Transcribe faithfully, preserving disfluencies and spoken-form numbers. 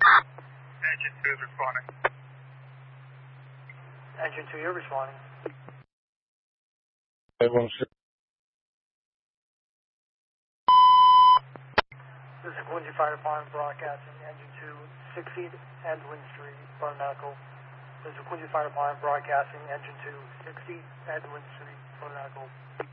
Engine two is responding. Engine two, you're responding. Hey, one six. This is Quincy Fire Department broadcasting. Engine two, six feet, and Lynn Street, Florida Medical. This is Quincy Fire Department broadcasting. Engine two, six feet, and Lynn Street, Florida Medical.